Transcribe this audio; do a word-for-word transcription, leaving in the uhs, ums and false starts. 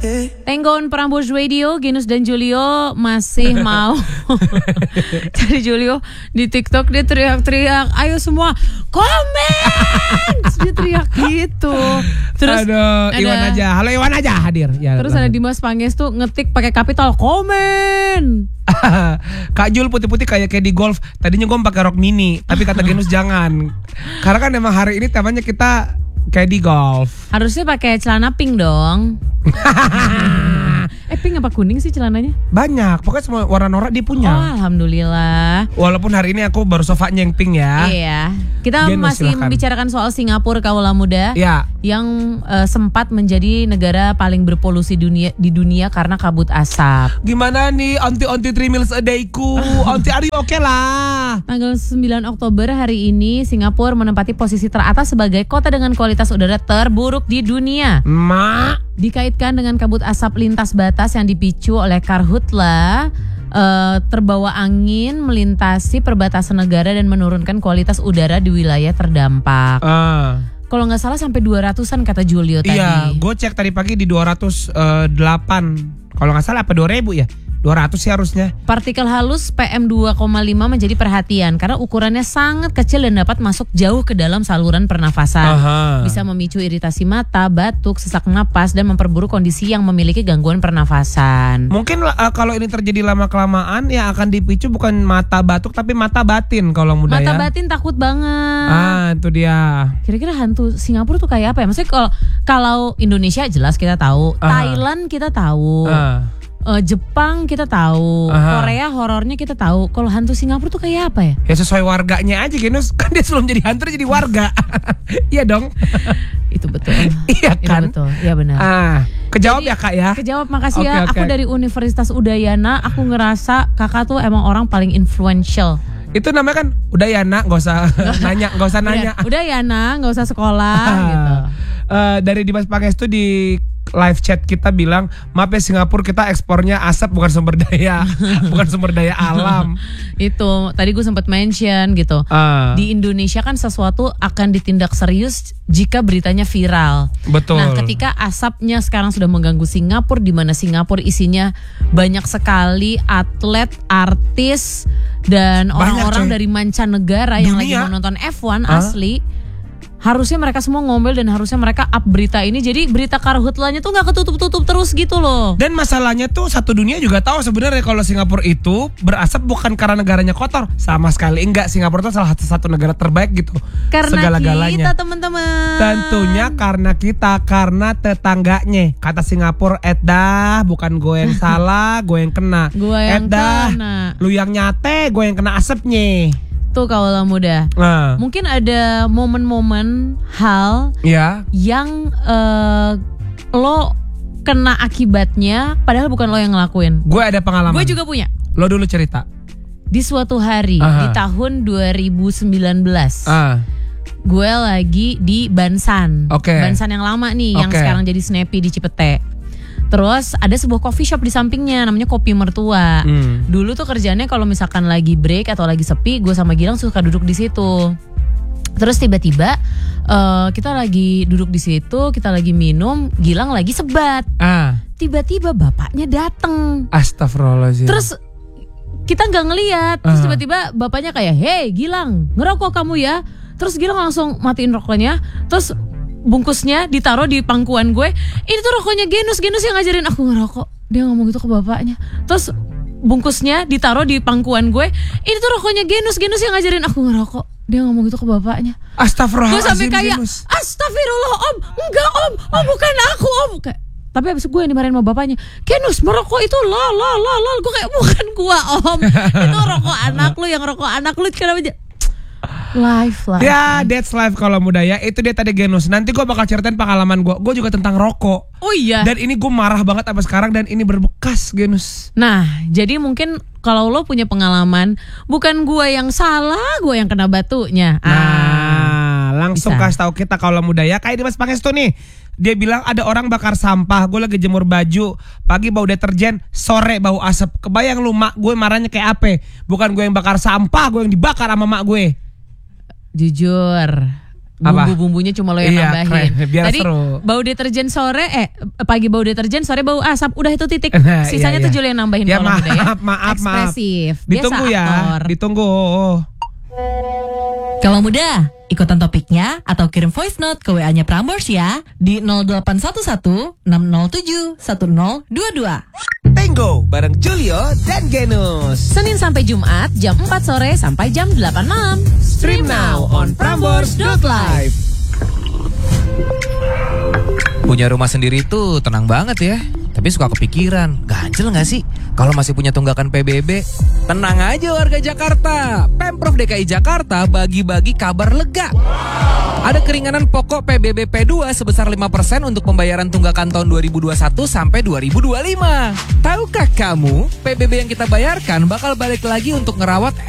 Tenggon Prambors Radio, Genus dan Julio masih mau. Jadi Julio di TikTok dia teriak-teriak, ayo semua komen. Terus dia teriak gitu. Terus aduh, ada, Iwan aja, halo Iwan aja hadir. Ya, terus ada Dimas Pangestu ngetik pakai kapital komen. Kak Jul putih-putih kayak kayak di golf. Tadinya gue pakai rok mini, tapi kata Genus jangan. Karena kan emang hari ini temanya kita kayak di golf. Harusnya pakai celana pink dong. Eh pink apa kuning sih celananya? Banyak, pokoknya semua warna norak dia punya. Oh, alhamdulillah. Walaupun hari ini aku baru sofanya yang pink ya. Iya. Kita Genus, masih silahkan. membicarakan soal Singapura kaula muda. Ya. Yang uh, sempat menjadi negara paling berpolusi dunia di dunia karena kabut asap. Gimana nih anti-anti three meals a day-ku? Anti Ari oke lah. Tanggal sembilan Oktober hari ini Singapura menempati posisi teratas sebagai kota dengan kualitas udara terburuk di dunia. Mak. Dikaitkan dengan kabut asap lintas batas yang dipicu oleh karhutla, uh, terbawa angin melintasi perbatasan negara dan menurunkan kualitas udara di wilayah terdampak. Uh. Kalau nggak salah sampai dua ratusan kata Julio tadi. Iya, gue cek tadi pagi di dua ratus delapan. Kalau nggak salah apa dua ribu ya? dua ratus sih harusnya. Partikel halus P M dua koma lima menjadi perhatian karena ukurannya sangat kecil dan dapat masuk jauh ke dalam saluran pernafasan. Aha. Bisa memicu iritasi mata, batuk, sesak napas, dan memperburuk kondisi yang memiliki gangguan pernafasan. Mungkin uh, kalau ini terjadi lama-kelamaan ya akan dipicu bukan mata batuk tapi mata batin kalau muda Mata ya. batin takut banget. Ah, itu dia. Kira-kira hantu Singapura tuh kayak apa ya? Maksudnya kalau kalau Indonesia jelas kita tahu, Aha. Thailand kita tahu. Ah. Uh, Jepang kita tahu, Aha. Korea horornya kita tahu. Kalau hantu Singapura tuh kayak apa ya? Ya sesuai warganya aja Genus. Kan dia sebelum jadi hantu dia jadi warga. Iya dong. Itu betul. Iya kan? Itu betul. Iya benar. Ah, kejawab Jadi, ya Kak ya. Kejawab, makasih Oke, ya. oke. Aku dari Universitas Udayana. Aku ngerasa kakak tuh emang orang paling influential. Itu namanya kan udah ya nak, nggak usah nanya, nggak usah nanya. Udah, udah ya nah, nggak usah sekolah gitu. Uh, dari Dimas Pangestu di live chat kita bilang, maaf ya Singapura kita ekspornya asap bukan sumber daya, bukan sumber daya alam. Itu tadi gue sempat mention gitu. Uh, Di Indonesia kan sesuatu akan ditindak serius jika beritanya viral. Betul. Nah, ketika asapnya sekarang sudah mengganggu Singapura, di mana Singapura isinya banyak sekali atlet, artis, dan orang-orang coy. dari mancanegara yang lagi Dunia. mau nonton F satu Hah? asli. Harusnya mereka semua ngomel dan harusnya mereka up berita ini. Jadi berita karhutlanya tuh gak ketutup-tutup terus gitu loh. Dan masalahnya tuh satu dunia juga tahu sebenarnya kalau Singapura itu berasap bukan karena negaranya kotor, sama sekali enggak. Singapura itu salah satu, satu negara terbaik gitu. Karena segala-galanya. kita teman-teman. Tentunya karena kita, karena tetangganya. Kata Singapura, edah bukan gue yang salah, gue yang kena. Gue yang edah, kena. lu yang nyate, gue yang kena asapnya. Tuh kaula muda. Nah, Mungkin ada momen-momen hal ya. yang uh, lo kena akibatnya padahal bukan lo yang ngelakuin. Gue ada pengalaman. Gue juga punya. Lo dulu cerita. Di suatu hari Aha. di tahun dua ribu sembilan belas. Ah, Gue lagi di Bansan. Oke. Bansan yang lama nih, yang Oke. sekarang jadi Snappy di Cipete. Terus ada sebuah coffee shop di sampingnya namanya Kopi Mertua. Hmm. Dulu tuh kerjanya kalau misalkan lagi break atau lagi sepi, gue sama Gilang suka duduk di situ. Terus tiba-tiba uh, kita lagi duduk di situ, kita lagi minum, Gilang lagi sebat. Ah, Tiba-tiba bapaknya dateng. astagfirullahaladzim. Terus kita nggak ngelihat. Terus Ah. tiba-tiba bapaknya kayak, "Hey Gilang, ngerokok kamu ya?" Terus Gilang langsung matiin rokoknya. Terus bungkusnya ditaruh di pangkuan gue. Ini tuh rokoknya Genus, Genus yang ngajarin aku ngerokok. Dia ngomong gitu ke bapaknya. Terus bungkusnya ditaruh di pangkuan gue. Ini tuh rokoknya Genus, Genus yang ngajarin aku ngerokok. Dia ngomong gitu ke bapaknya. Gue Astagfirullahaladzim. sampai kayak, Genus. astagfirullah om, enggak om, om bukan aku om. Kayak, tapi abis itu gue yang dimarahin sama bapaknya. Genus merokok itu lo lo lo lo. Gue kayak bukan gua om. Itu rokok anak lu, yang rokok anak lu kenapa aja. Life lah. Ya, that's life kalau muda ya. Itu dia tadi Genus. Nanti gue bakal ceritain pengalaman gue. Gue juga tentang rokok. Oh iya. Dan ini gue marah banget sampai sekarang dan ini berbekas Genus. Nah, jadi mungkin kalau lo punya pengalaman, bukan gua yang salah, gua yang kena batunya. Nah, Ah, langsung bisa. kasih tahu kita kalau muda ya. Kayak Dimas Pangestu nih. Dia bilang ada orang bakar sampah. Gue lagi jemur baju. Pagi bau deterjen, sore bau asap. Kebayang lu mak gue marahnya kayak apa? Bukan gue yang bakar sampah, gue yang dibakar sama mak gue. jujur, Apa? Bumbu-bumbunya cuma lo yang Iya, nambahin. keren. Biar Tadi seru. bau deterjen sore, eh pagi bau deterjen, sore bau asap. Udah itu titik. Nah, Sisanya iya, tuh iya. Juli yang nambahin Ya kalau maaf, muda ya. maaf, maaf. Ekspresif. Biasa Ditunggu ya, aktor. ditunggu. Kalau muda, ikutan topiknya atau kirim voice note ke W A-nya Prambors ya di nol delapan satu satu enam nol tujuh satu nol dua dua. Tango bareng Julio dan Genus. Senin sampai Jumat jam empat sore sampai jam delapan malam. Stream now on prambors dot live. Punya rumah sendiri tuh tenang banget ya. Tapi suka kepikiran, ganjel gak sih kalau masih punya tunggakan P B B? Tenang aja warga Jakarta, Pemprov D K I Jakarta bagi-bagi kabar lega. Ada keringanan pokok P B B P dua sebesar lima persen untuk pembayaran tunggakan tahun dua ribu dua puluh satu sampai dua ribu dua puluh lima. Tahukah kamu, P B B yang kita bayarkan bakal balik lagi untuk ngerawat